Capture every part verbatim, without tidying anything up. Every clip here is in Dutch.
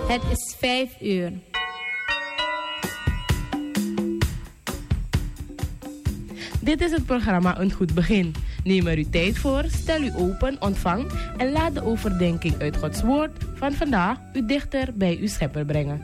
Het is vijf uur. Dit is het programma Een Goed Begin. Neem er uw tijd voor, stel u open, ontvang en laat de overdenking uit Gods Woord van vandaag u dichter bij uw Schepper brengen.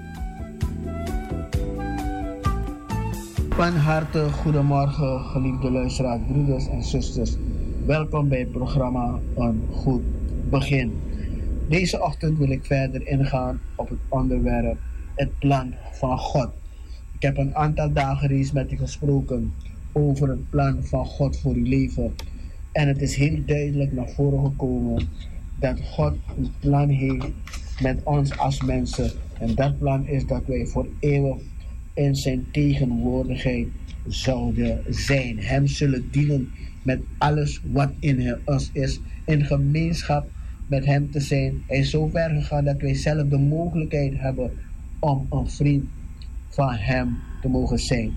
Van harte goedemorgen, geliefde luisteraars, broeders en zusters. Welkom bij het programma Een Goed Begin. Deze ochtend wil ik verder ingaan op het onderwerp het plan van God. Ik heb een aantal dagen reeds met u gesproken over het plan van God voor uw leven. En het is heel duidelijk naar voren gekomen dat God een plan heeft met ons als mensen. En dat plan is dat wij voor eeuwig in zijn tegenwoordigheid zouden zijn. Hem zullen dienen met alles wat in ons is, in gemeenschap met hem te zijn. Hij is zo ver gegaan dat wij zelf de mogelijkheid hebben om een vriend van hem te mogen zijn.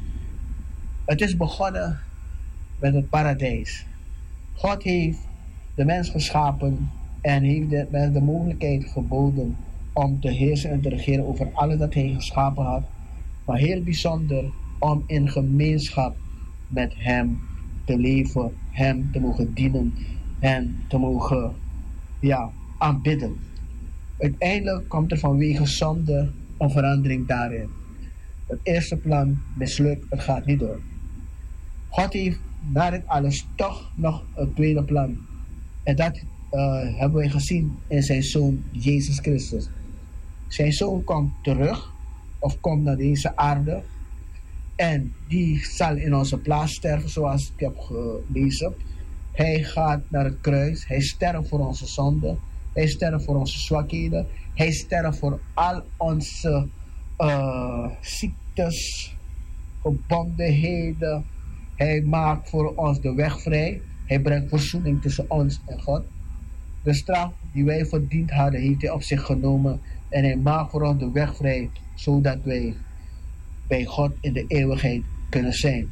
Het is begonnen met het paradijs. God heeft de mens geschapen en heeft de mens de mogelijkheid geboden om te heersen en te regeren over alles dat hij geschapen had. Maar heel bijzonder om in gemeenschap met hem te leven, hem te mogen dienen en te mogen ja, aanbidden. Uiteindelijk komt er vanwege zonde een verandering daarin. Het eerste plan mislukt, het gaat niet door. God heeft na dit alles toch nog een tweede plan. En dat uh, hebben wij gezien in zijn Zoon Jezus Christus. Zijn Zoon komt terug, of komt naar deze aarde. En die zal in onze plaats sterven, zoals ik heb gelezen. Hij gaat naar het kruis. Hij sterft voor onze zonden. Hij sterft voor onze zwakheden. Hij sterft voor al onze uh, ziektes, gebondenheden. Hij maakt voor ons de weg vrij. Hij brengt verzoening tussen ons en God. De straf die wij verdiend hadden, heeft hij op zich genomen. En hij maakt voor ons de weg vrij, zodat wij bij God in de eeuwigheid kunnen zijn.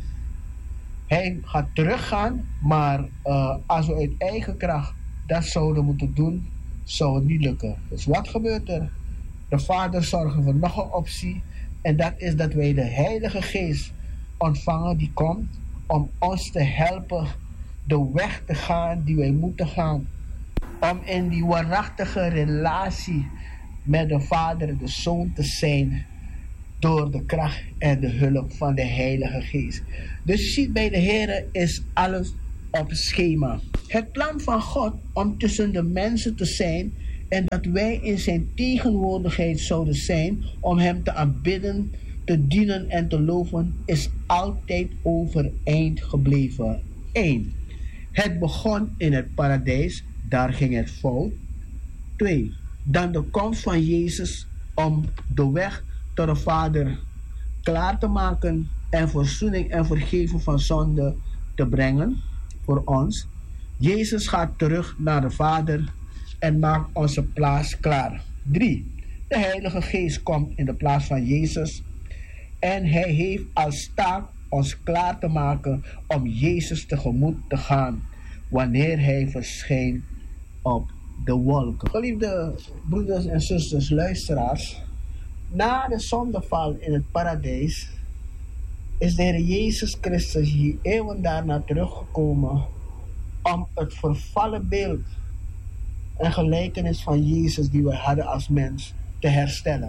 Hij gaat teruggaan, maar uh, als we uit eigen kracht dat zouden moeten doen, zou het niet lukken. Dus wat gebeurt er? De Vader zorgt voor nog een optie. En dat is dat wij de Heilige Geest ontvangen die komt om ons te helpen de weg te gaan die wij moeten gaan. Om in die waarachtige relatie met de Vader en de Zoon te zijn door de kracht en de hulp van de Heilige Geest. Dus je ziet, bij de Heer is alles op schema. Het plan van God om tussen de mensen te zijn en dat wij in zijn tegenwoordigheid zouden zijn om hem te aanbidden, te dienen en te loven, is altijd overeind gebleven. één. Het begon in het paradijs, daar ging het fout. twee. Dan de komst van Jezus om de weg tot de Vader klaar te maken en verzoening en vergeven van zonde te brengen voor ons. Jezus gaat terug naar de Vader en maakt onze plaats klaar. drie. De Heilige Geest komt in de plaats van Jezus en hij heeft als taak ons klaar te maken om Jezus tegemoet te gaan wanneer hij verschijnt op de wolken. Geliefde broeders en zusters, luisteraars, na de zondeval in het paradijs is de Heer Jezus Christus hier eeuwen daarna teruggekomen om het vervallen beeld en gelijkenis van Jezus die we hadden als mens te herstellen.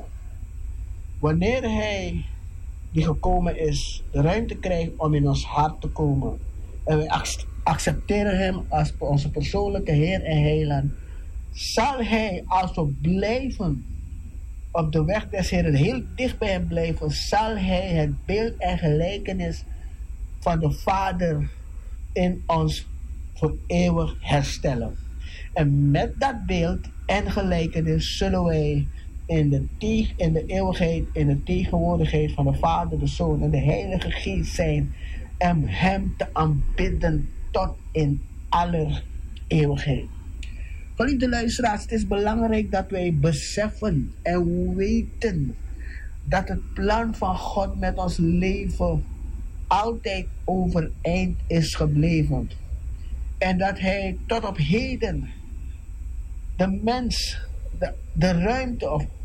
Wanneer hij die gekomen is, de ruimte krijgt om in ons hart te komen en wij accepteren hem als onze persoonlijke Heer en Heiland, zal hij, als we blijven op de weg des Heeren, heel dicht bij hem blijven, zal hij het beeld en gelijkenis van de Vader in ons voor eeuwig herstellen. En met dat beeld en gelijkenis zullen wij in de, te- in de eeuwigheid, in de tegenwoordigheid van de Vader, de Zoon en de Heilige Geest zijn en hem te aanbidden tot in aller eeuwigheid. Geliefde luisteraars, het is belangrijk dat wij beseffen en weten dat het plan van God met ons leven altijd overeind is gebleven. En dat hij tot op heden de mens de, de ruimte of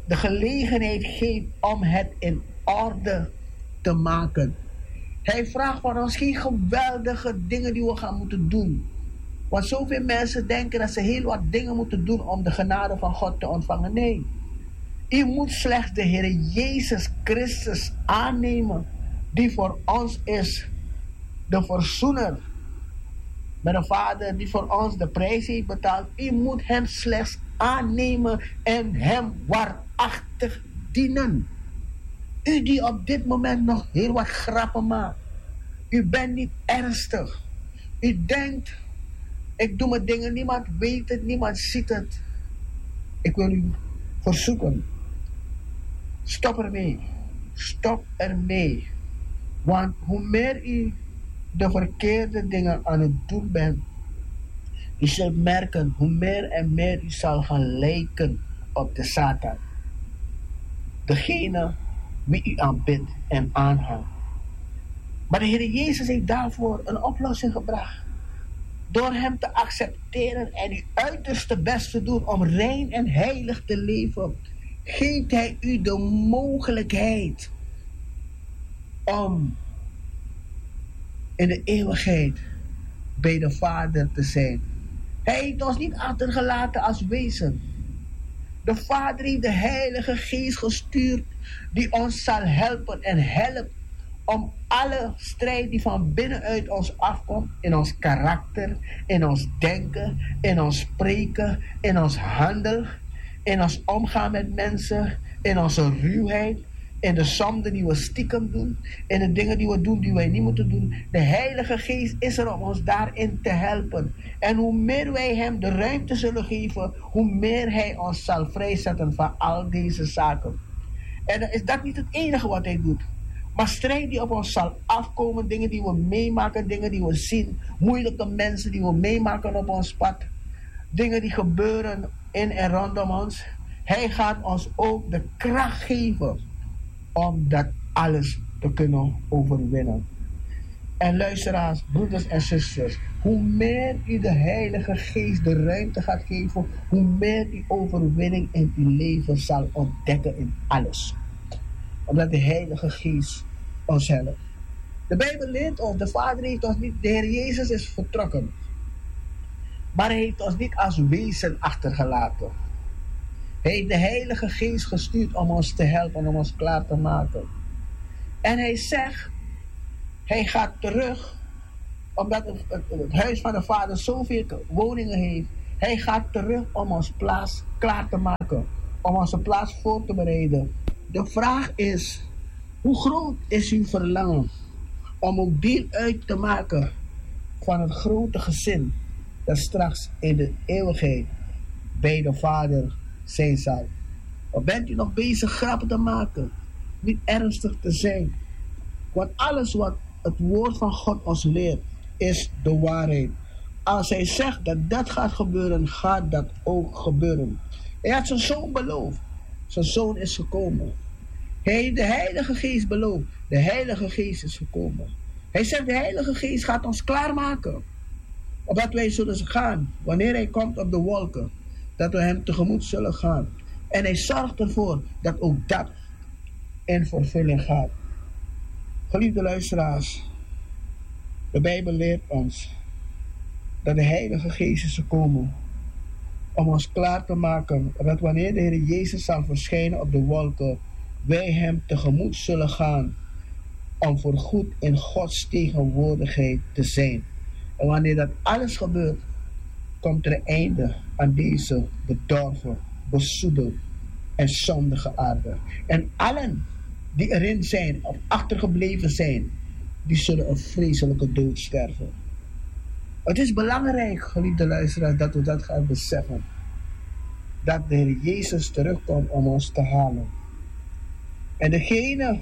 de gelegenheid geeft om het in orde te maken. Hij vraagt van ons geen geweldige dingen die we gaan moeten doen. Want zoveel mensen denken dat ze heel wat dingen moeten doen om de genade van God te ontvangen. Nee. U moet slechts de Heer Jezus Christus aannemen, die voor ons is de verzoener met de Vader, die voor ons de prijs heeft betaald. U moet hem slechts aannemen en hem waarachtig dienen. U die op dit moment nog heel wat grappen maakt. U bent niet ernstig. U denkt, ik doe mijn dingen, niemand weet het, niemand ziet het. Ik wil u verzoeken. Stop ermee. Stop ermee. Want hoe meer u de verkeerde dingen aan het doen bent, u zult merken hoe meer en meer u zal gaan lijken op de Satan. Degene wie u aanbidt en aanhangt. Maar de Heer Jezus heeft daarvoor een oplossing gebracht. Door hem te accepteren en uw uiterste best te doen om rein en heilig te leven, geeft hij u de mogelijkheid om in de eeuwigheid bij de Vader te zijn. Hij heeft ons niet achtergelaten als wezen. De Vader heeft de Heilige Geest gestuurd die ons zal helpen en helpt om alle strijd die van binnenuit ons afkomt, in ons karakter, in ons denken, in ons spreken, in ons handel, in ons omgaan met mensen, in onze ruwheid, in de zonde die we stiekem doen, in de dingen die we doen die wij niet moeten doen. De Heilige Geest is er om ons daarin te helpen. En hoe meer wij hem de ruimte zullen geven, hoe meer hij ons zal vrijzetten van al deze zaken. En dan is dat niet het enige wat hij doet. Maar strijd die op ons zal afkomen, dingen die we meemaken, dingen die we zien, moeilijke mensen die we meemaken op ons pad, dingen die gebeuren in en rondom ons. Hij gaat ons ook de kracht geven om dat alles te kunnen overwinnen. En luisteraars, broeders en zusters, hoe meer u de Heilige Geest de ruimte gaat geven, hoe meer u overwinning in uw leven zal ontdekken in alles. Omdat de Heilige Geest ons helpt. De Bijbel leert ons, de Vader heeft ons niet, de Heer Jezus is vertrokken. Maar hij heeft ons niet als wezen achtergelaten. Hij heeft de Heilige Geest gestuurd om ons te helpen, om ons klaar te maken. En hij zegt, hij gaat terug, omdat het, het, het huis van de Vader zoveel woningen heeft. Hij gaat terug om ons plaats klaar te maken, om onze plaats voor te bereiden. De vraag is, hoe groot is uw verlangen om ook deel uit te maken van het grote gezin dat straks in de eeuwigheid bij de Vader zijn zal? Of bent u nog bezig grappen te maken, niet ernstig te zijn? Want alles wat het woord van God ons leert, is de waarheid. Als hij zegt dat dat gaat gebeuren, gaat dat ook gebeuren. Hij had zijn zoon beloofd. Zijn zoon is gekomen. Hij heeft de Heilige Geest beloofd. De Heilige Geest is gekomen. Hij zegt, de Heilige Geest gaat ons klaarmaken. Opdat wij zullen gaan, wanneer hij komt op de wolken, dat we hem tegemoet zullen gaan. En hij zorgt ervoor dat ook dat in vervulling gaat. Geliefde luisteraars, de Bijbel leert ons dat de Heilige Geest is gekomen om ons klaar te maken, dat wanneer de Heer Jezus zal verschijnen op de wolken, wij hem tegemoet zullen gaan om voorgoed in Gods tegenwoordigheid te zijn. En wanneer dat alles gebeurt, komt er een einde aan deze bedorven, bezoedelde en zondige aarde. En allen die erin zijn of achtergebleven zijn, die zullen een vreselijke dood sterven. Het is belangrijk, geliefde luisteraars, dat we dat gaan beseffen. Dat de Heer Jezus terugkomt om ons te halen. En degene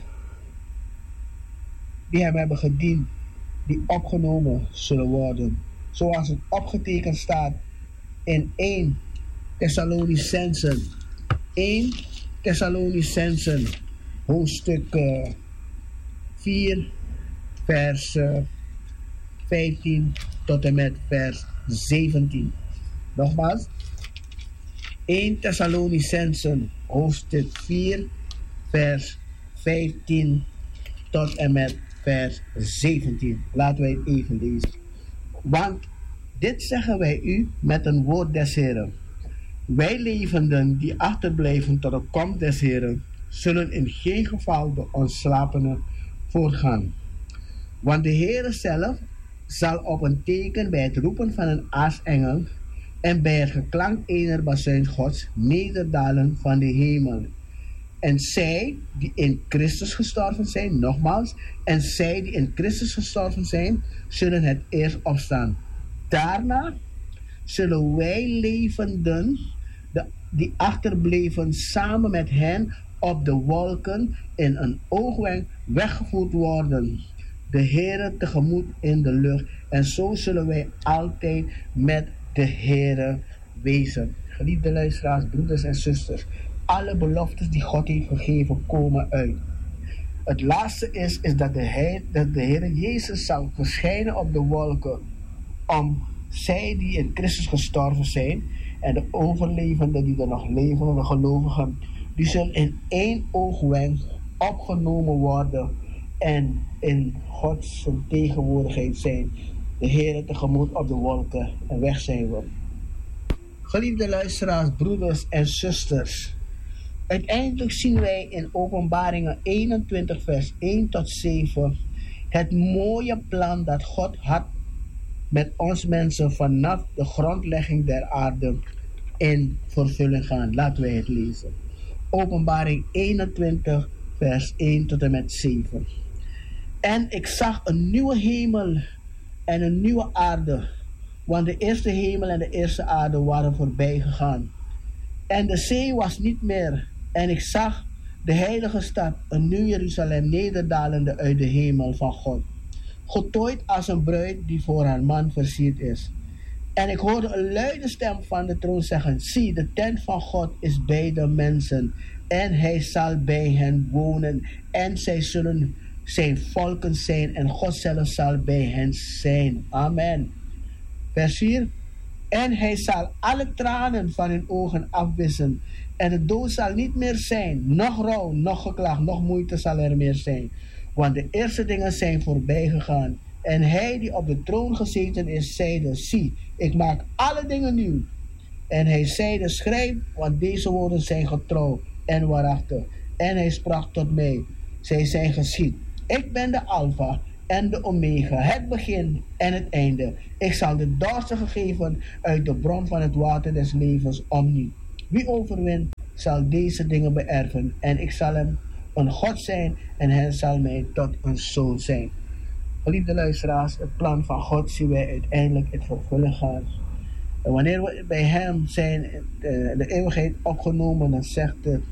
die hem hebben gediend, die opgenomen zullen worden. Zoals het opgetekend staat in Eerste Thessalonicenzen. Eerste Thessalonicenzen, hoofdstuk uh, vier, vers uh, vijftien tot en met vers zeventien. Nogmaals, eerste Thessalonicensen hoofdstuk vier vers vijftien tot en met vers zeventien. Laten wij het even lezen. Want dit zeggen wij u met een woord des Heren. Wij levenden die achterblijven tot de komst des Heren, zullen in geen geval de ontslapenen voorgaan. Want de Heere zelf zal op een teken bij het roepen van een aartsengel en bij het geklank ener bazuin Gods nederdalen van de hemel. En zij die in Christus gestorven zijn, nogmaals, en zij die in Christus gestorven zijn, zullen het eerst opstaan. Daarna zullen wij levenden, de, die achterbleven, samen met hen op de wolken in een oogwenk weggevoerd worden, de Heere tegemoet in de lucht. En zo zullen wij altijd met de Heere wezen. Geliefde luisteraars, broeders en zusters, alle beloftes die God heeft gegeven komen uit. Het laatste is, is dat de, Heer, dat de Heer Jezus zal verschijnen op de wolken, om zij die in Christus gestorven zijn en de overlevenden die er nog leven, de gelovigen, die zullen in één oogwenk opgenomen worden en in Gods tegenwoordigheid zijn. De Heer tegemoet op de wolken en weg zijn we. Geliefde luisteraars, broeders en zusters, uiteindelijk zien wij in Openbaringen eenentwintig vers één tot zeven het mooie plan dat God had met ons mensen vanaf de grondlegging der aarde in vervulling gaan. Laten wij het lezen. Openbaring eenentwintig vers één tot en met zeven. En ik zag een nieuwe hemel en een nieuwe aarde, want de eerste hemel en de eerste aarde waren voorbij gegaan. En de zee was niet meer. En ik zag de heilige stad, een nieuw Jeruzalem, nederdalende uit de hemel van God, getooid als een bruid die voor haar man versierd is. En ik hoorde een luide stem van de troon zeggen: zie, de tent van God is bij de mensen, en hij zal bij hen wonen, en zij zullen zijn volken zijn, en God zelf zal bij hen zijn. Amen. Vers vier. En hij zal alle tranen van hun ogen afwissen, en de dood zal niet meer zijn, noch rouw, noch geklaag, noch moeite zal er meer zijn. Want de eerste dingen zijn voorbij gegaan. En hij die op de troon gezeten is, zeide: zie, ik maak alle dingen nieuw. En hij zeide: schrijf, want deze woorden zijn getrouw en waarachtig. En hij sprak tot mij: zij zijn geschied. Ik ben de Alpha en de Omega, het begin en het einde. Ik zal de dorstige geven uit de bron van het water des levens omniet. Wie overwint, zal deze dingen beërven. En ik zal hem een God zijn, en hij zal mij tot een zoon zijn. Geliefde luisteraars, het plan van God zien wij uiteindelijk in vervulling gaan. En wanneer we bij hem zijn, de, de eeuwigheid opgenomen, dan zegt het: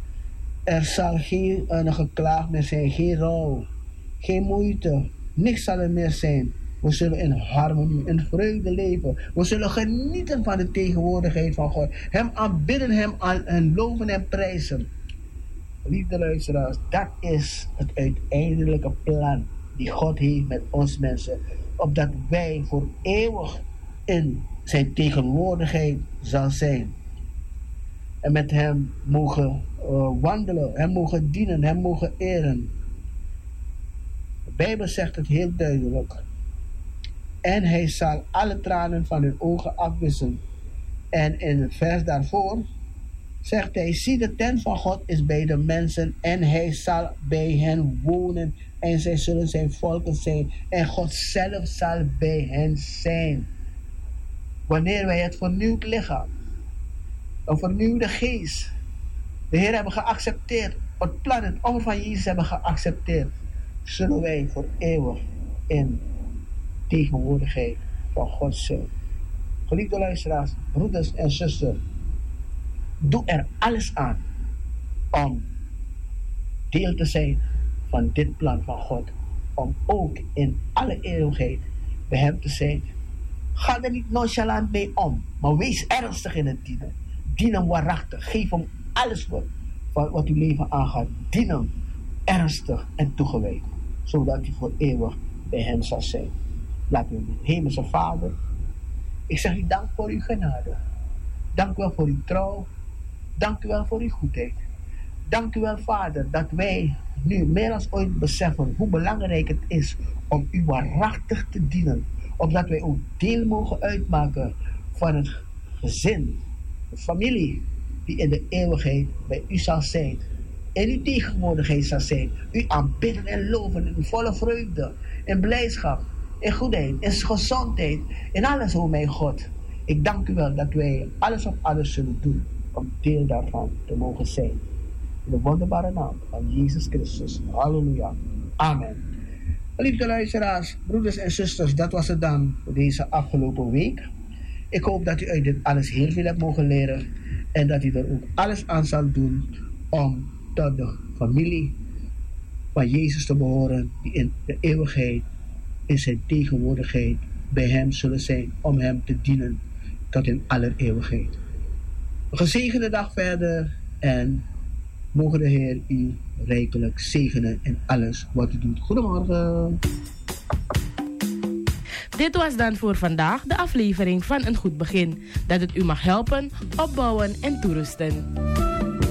er zal geen uh, geklaag meer zijn, geen rouw, geen moeite, niks zal er meer zijn. We zullen in harmonie, in vreugde leven. We zullen genieten van de tegenwoordigheid van God. Hem aanbidden, hem aan en loven en prijzen. Liefde luisteraars, dat is het uiteindelijke plan die God heeft met ons mensen. Opdat wij voor eeuwig in zijn tegenwoordigheid zal zijn. En met hem mogen uh, wandelen, hem mogen dienen, hem mogen eren. De Bijbel zegt het heel duidelijk. En hij zal alle tranen van hun ogen afwissen. En in het vers daarvoor zegt hij: zie, de tent van God is bij de mensen, en hij zal bij hen wonen, en zij zullen zijn volken zijn, en God zelf zal bij hen zijn. Wanneer wij het vernieuwd lichaam, een vernieuwde geest, de Heer hebben geaccepteerd, het plan, het offer van Jezus hebben geaccepteerd, zullen wij voor eeuwig in tegenwoordigheid van God zijn. Geliefde luisteraars, broeders en zusters, doe er alles aan om deel te zijn van dit plan van God, om ook in alle eeuwigheid bij hem te zijn. Ga er niet nonchalant mee om, maar wees ernstig in het dienen. Dien hem waarachtig, geef hem alles wat, wat uw leven aangaat. Dien hem ernstig en toegewijd, zodat u voor eeuwig bij hem zal zijn. Laten we bidden. Hemelse Vader, ik zeg u dank voor uw genade. Dank u wel voor uw trouw. Dank u wel voor uw goedheid. Dank u wel, Vader, dat wij nu meer dan ooit beseffen hoe belangrijk het is om u waarachtig te dienen. Opdat wij ook deel mogen uitmaken van het gezin, de familie, die in de eeuwigheid bij u zal zijn. In uw tegenwoordigheid zal zijn. U aanbidden en loven in volle vreugde, in blijdschap, in goedheid, in gezondheid, in alles, o mijn God. Ik dank u wel dat wij alles op alles zullen doen om deel daarvan te mogen zijn. In de wonderbare naam van Jezus Christus. Halleluja. Amen. Geliefde luisteraars, broeders en zusters, dat was het dan voor deze afgelopen week. Ik hoop dat u uit dit alles heel veel hebt mogen leren en dat u er ook alles aan zal doen om tot de familie van Jezus te behoren, die in de eeuwigheid, in zijn tegenwoordigheid, bij hem zullen zijn, om hem te dienen tot in aller eeuwigheid. Een gezegende dag verder en mogen de Heer u rijkelijk zegenen in alles wat u doet. Goedemorgen. Dit was dan voor vandaag de aflevering van Een Goed Begin. Dat het u mag helpen, opbouwen en toerusten.